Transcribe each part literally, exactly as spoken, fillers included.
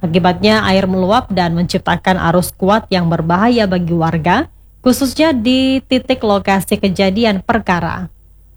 Akibatnya air meluap dan menciptakan arus kuat yang berbahaya bagi warga, khususnya di titik lokasi kejadian perkara.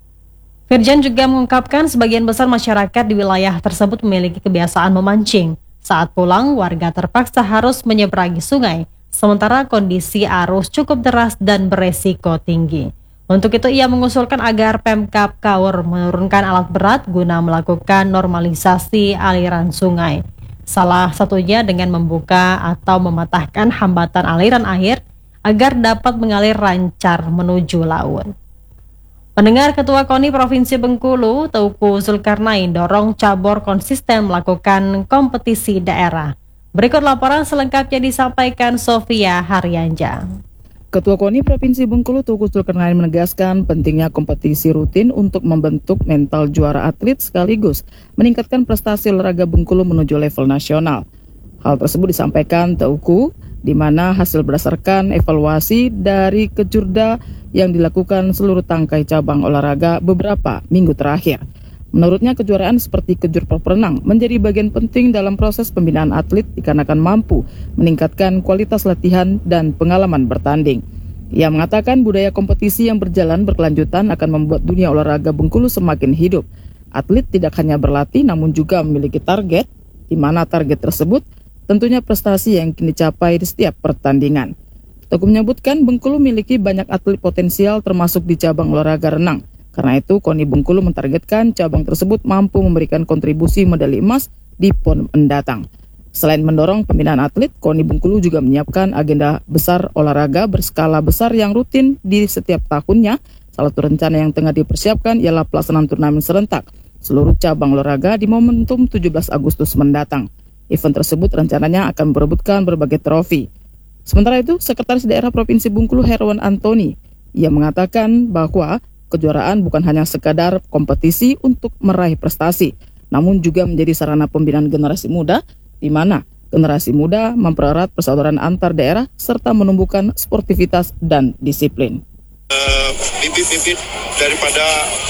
Firjan juga mengungkapkan sebagian besar masyarakat di wilayah tersebut memiliki kebiasaan memancing. Saat pulang, warga terpaksa harus menyeberangi sungai, sementara kondisi arus cukup deras dan beresiko tinggi. Untuk itu ia mengusulkan agar Pemkab Kaur menurunkan alat berat guna melakukan normalisasi aliran sungai. Salah satunya dengan membuka atau mematahkan hambatan aliran air agar dapat mengalir lancar menuju laut. Pendengar, Ketua KONI Provinsi Bengkulu, Teuku Zulkarnain, dorong cabur konsisten melakukan kompetisi daerah. Berikut laporan selengkapnya disampaikan Sofia Haryanja. Ketua KONI Provinsi Bengkulu, Teuku Zulkarnain, menegaskan pentingnya kompetisi rutin untuk membentuk mental juara atlet sekaligus meningkatkan prestasi olahraga Bengkulu menuju level nasional. Hal tersebut disampaikan Teuku, di mana hasil berdasarkan evaluasi dari Kejurda yang dilakukan seluruh tangkai cabang olahraga beberapa minggu terakhir. Menurutnya kejuaraan seperti Kejur Perenang menjadi bagian penting dalam proses pembinaan atlet dikarenakan mampu meningkatkan kualitas latihan dan pengalaman bertanding. Ia mengatakan budaya kompetisi yang berjalan berkelanjutan akan membuat dunia olahraga Bengkulu semakin hidup. Atlet tidak hanya berlatih namun juga memiliki target, di mana target tersebut tentunya prestasi yang kini dicapai di setiap pertandingan. Teuku menyebutkan Bengkulu memiliki banyak atlet potensial termasuk di cabang olahraga renang. Karena itu, KONI Bengkulu mentargetkan cabang tersebut mampu memberikan kontribusi medali emas di PON mendatang. Selain mendorong pembinaan atlet, KONI Bengkulu juga menyiapkan agenda besar olahraga berskala besar yang rutin di setiap tahunnya. Salah satu rencana yang tengah dipersiapkan ialah pelaksanaan turnamen serentak seluruh cabang olahraga di momentum tujuh belas Agustus mendatang. Event tersebut rencananya akan memperebutkan berbagai trofi. Sementara itu, Sekretaris Daerah Provinsi Bengkulu Herwan Antoni, ia mengatakan bahwa kejuaraan bukan hanya sekadar kompetisi untuk meraih prestasi, namun juga menjadi sarana pembinaan generasi muda, di mana generasi muda mempererat persaudaraan antar daerah serta menumbuhkan sportivitas dan disiplin. Uh, bibit-bibit daripada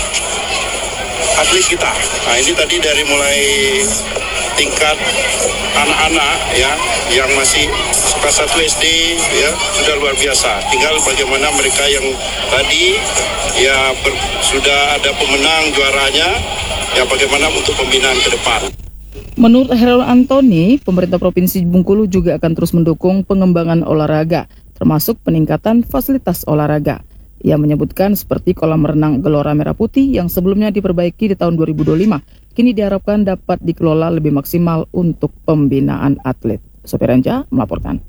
atlet kita. Nah, ini tadi dari mulai tingkat anak-anak ya yang masih kelas satu S D ya sudah luar biasa. Tinggal bagaimana mereka yang tadi ya ber, sudah ada pemenang juaranya ya bagaimana untuk pembinaan ke depan. Menurut Herwan Antoni, pemerintah Provinsi Bengkulu juga akan terus mendukung pengembangan olahraga, termasuk peningkatan fasilitas olahraga. Ia menyebutkan seperti kolam renang Gelora Merah Putih yang sebelumnya diperbaiki di tahun dua ribu dua puluh lima, kini diharapkan dapat dikelola lebih maksimal untuk pembinaan atlet. Sofia Haryanja melaporkan.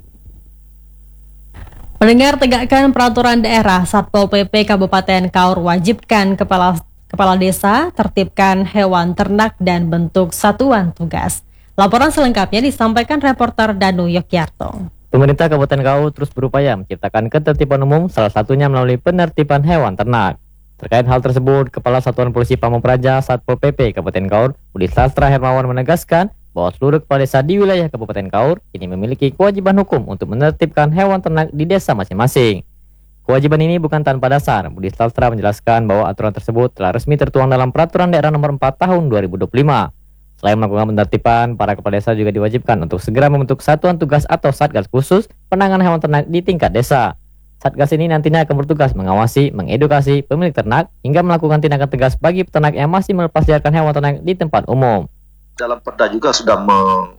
Pendengar, tegakkan peraturan daerah, Satpol P P Kabupaten Kaur wajibkan kepala kepala desa tertibkan hewan ternak dan bentuk satuan tugas. Laporan selengkapnya disampaikan reporter Danu Yogyarto. Pemerintah Kabupaten Kaur terus berupaya menciptakan ketertiban umum, salah satunya melalui penertiban hewan ternak. Terkait hal tersebut, Kepala Satuan Polisi Pamung Praja Satpol P P Kabupaten Kaur, Budi Sastra Hermawan menegaskan bahwa seluruh kepala desa di wilayah Kabupaten Kaur ini memiliki kewajiban hukum untuk menertibkan hewan ternak di desa masing-masing. Kewajiban ini bukan tanpa dasar. Budi Sastra menjelaskan bahwa aturan tersebut telah resmi tertuang dalam Peraturan Daerah Nomor empat Tahun dua ribu dua puluh lima. Selain melakukan penertiban, para kepala desa juga diwajibkan untuk segera membentuk satuan tugas atau satgas khusus penanganan hewan ternak di tingkat desa. Satgas ini nantinya akan bertugas mengawasi, mengedukasi pemilik ternak hingga melakukan tindakan tegas bagi peternak yang masih melepasliarkan hewan ternak di tempat umum. Dalam Perda juga sudah me,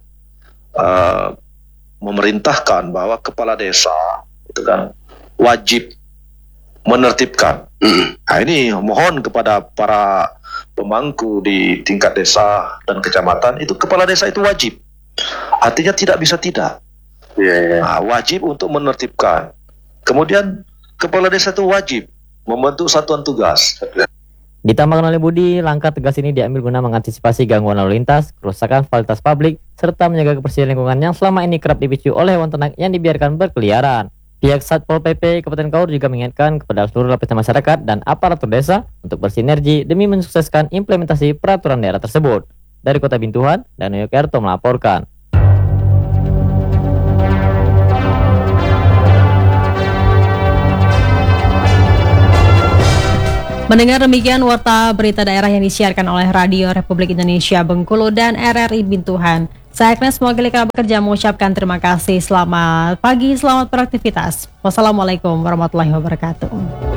uh, memerintahkan bahwa kepala desa itu kan wajib menertibkan. Nah, ini mohon kepada para pemangku di tingkat desa dan kecamatan, itu kepala desa itu wajib. Artinya tidak bisa tidak. Yeah, yeah. Nah, wajib untuk menertibkan. Kemudian kepala desa itu wajib membentuk satuan tugas. Ditambahkan oleh Budi, langkah tegas ini diambil guna mengantisipasi gangguan lalu lintas, kerusakan fasilitas publik, serta menjaga kebersihan lingkungan yang selama ini kerap dipicu oleh hewan ternak yang dibiarkan berkeliaran. Pihak Satpol P P Kabupaten Kaur juga mengingatkan kepada seluruh lapisan masyarakat dan aparatur desa untuk bersinergi demi mensukseskan implementasi peraturan daerah tersebut. Dari Kota Bintuhan, Danu Yogyarto melaporkan. Mendengar demikian warta berita daerah yang disiarkan oleh Radio Republik Indonesia Bengkulu dan R R I Bintuhan. Saya Agnes Mowakili Kerabat Kerja mengucapkan terima kasih. Selamat pagi, selamat beraktivitas. Wassalamualaikum warahmatullahi wabarakatuh.